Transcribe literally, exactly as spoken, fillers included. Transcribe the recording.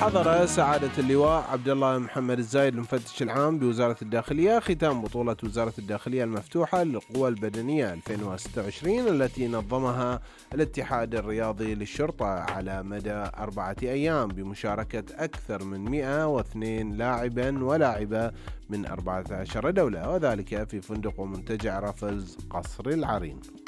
حضر سعادة اللواء عبد الله محمد الزايد المفتش العام بوزارة الداخلية ختام بطولة وزارة الداخلية المفتوحة للقوى البدنية ألفين وستة وعشرين التي نظمها الاتحاد الرياضي للشرطة على مدى أربعة أيام بمشاركة أكثر من مئة واثنين لاعبا ولاعبة من أربعة عشر دولة، وذلك في فندق ومنتجع رافلز قصر العرين.